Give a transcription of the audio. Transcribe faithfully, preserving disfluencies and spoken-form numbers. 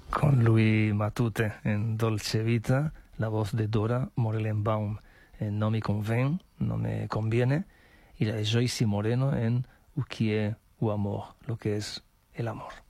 Con Louis Matute en Dolce Vita, la voz de Dora Morelenbaum en No me conven, no me conviene, y la de Joyce Moreno en O que é o amor, lo que es el amor.